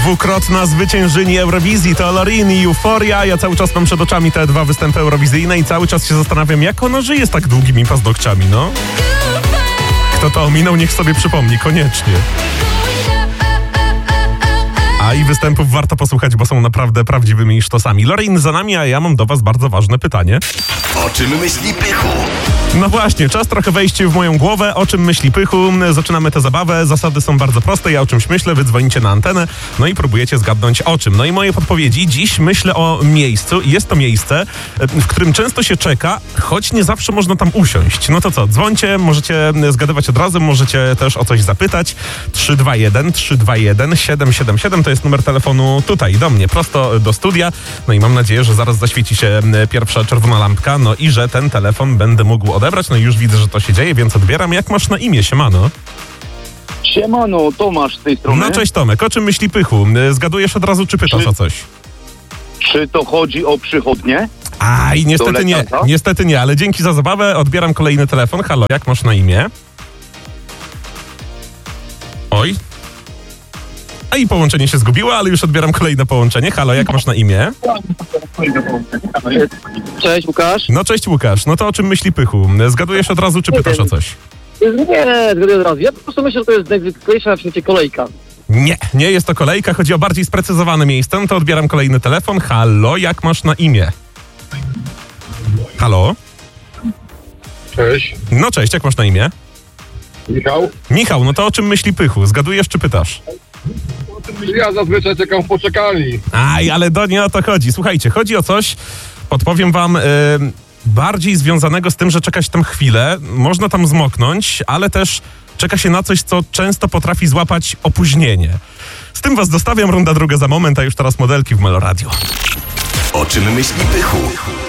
Dwukrotna zwyciężyni Eurowizji to Loreen i Euphoria. Ja cały czas mam przed oczami te dwa występy eurowizyjne i cały czas się zastanawiam, jak ona żyje z tak długimi paznokciami, no. Kto to ominął, niech sobie przypomni, koniecznie. A i występów warto posłuchać, bo są naprawdę prawdziwymi sztosami. Loreen za nami, a ja mam do was bardzo ważne pytanie. O czym myśli Pychu? No właśnie, czas trochę wejść w moją głowę. O czym myśli Pychu? Zaczynamy tę zabawę. Zasady są bardzo proste. Ja o czymś myślę, wy dzwonicie na antenę, no i próbujecie zgadnąć o czym. No i moje podpowiedzi. Dziś myślę o miejscu. Jest to miejsce, w którym często się czeka, choć nie zawsze można tam usiąść. No to co? Dzwońcie, możecie zgadywać od razu, możecie też o coś zapytać. 321 321 777 to jest numer telefonu tutaj, do mnie, prosto do studia. No i mam nadzieję, że zaraz zaświeci się pierwsza czerwona lampka, no i że ten telefon będę mógł odebrać. No i już widzę, że to się dzieje, więc odbieram. Jak masz na imię, siemano? Siemano, Tomasz z tej strony. No cześć Tomek, o czym myśli Pychu? Zgadujesz od razu, czy pytasz o coś? Czy to chodzi o przychodnie? Aj, niestety nie, niestety nie, ale dzięki za zabawę, odbieram kolejny telefon. Halo, jak masz na imię? Oj. A i połączenie się zgubiło, ale już odbieram kolejne połączenie. Halo, jak masz na imię? Cześć, Łukasz. No cześć Łukasz, no to o czym myśli Pychu? Zgadujesz od razu, czy pytasz o coś? Nie, zgaduję od razu. Ja po prostu myślę, że to jest najzwyklejsza na świecie kolejka. Nie jest to kolejka, chodzi o bardziej sprecyzowane miejsce. No to odbieram kolejny telefon. Halo, jak masz na imię? Halo? Cześć, No cześć, jak masz na imię? Michał. Michał, no to o czym myśli Pychu? Zgadujesz, czy pytasz? Ja zazwyczaj czekam w poczekalni. Aj, ale nie o to chodzi. Słuchajcie, chodzi o coś, podpowiem wam, bardziej związanego z tym, że czeka się tam chwilę, można tam zmoknąć, ale też czeka się na coś, co często potrafi złapać opóźnienie. Z tym was zostawiam, runda druga za moment, a już teraz modelki w Melo Radio. O czym myśli Pychu?